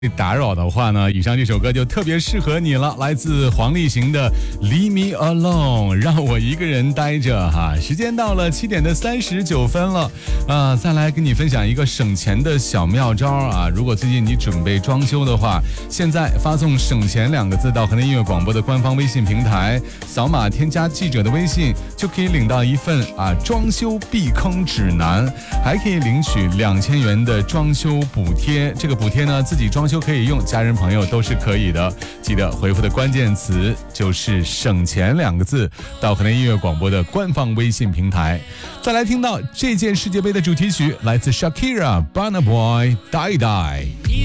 被打扰的话呢，以上这首歌就特别适合你了，来自黄立行的 Leave Me Alone， 让我一个人待着哈。时间到了7:39了，再来跟你分享一个省钱的小妙招啊。如果最近你准备装修的话，现在发送省钱2个字到河南音乐广播的官方微信平台，扫码添加记者的微信，就可以领到一份装修避坑指南，还可以领取2000元的装修补贴。这个补贴呢，自己装修可以用，家人朋友都是可以的。记得回复的关键词就是省钱2个字到河南音乐广播的官方微信平台。再来听到这届世界杯的主题曲，来自 Shakira Burna Boy Die Die。